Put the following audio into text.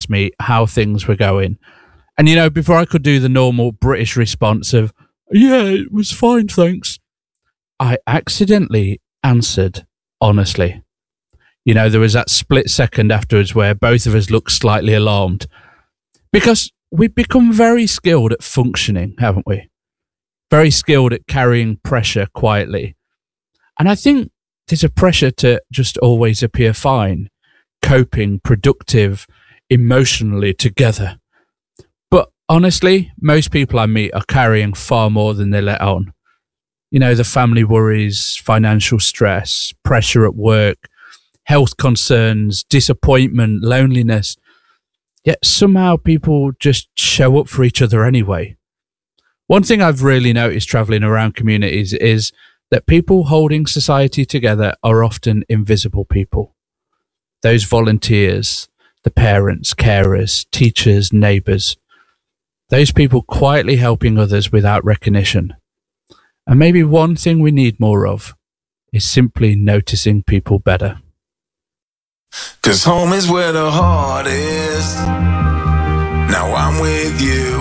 asked me how things were going. And, before I could do the normal British response of, yeah, it was fine, thanks, I accidentally answered honestly. There was that split second afterwards where both of us looked slightly alarmed. Because we've become very skilled at functioning, haven't we? Very skilled at carrying pressure quietly. And I think there's a pressure to just always appear fine, coping, productive, emotionally together. But honestly, most people I meet are carrying far more than they let on. The family worries, financial stress, pressure at work, health concerns, disappointment, loneliness. Yet somehow people just show up for each other anyway. One thing I've really noticed traveling around communities is that people holding society together are often invisible people. Those volunteers, the parents, carers, teachers, neighbours, those people quietly helping others without recognition. And maybe one thing we need more of is simply noticing people better. 'Cause home is where the heart is. Now I'm with you.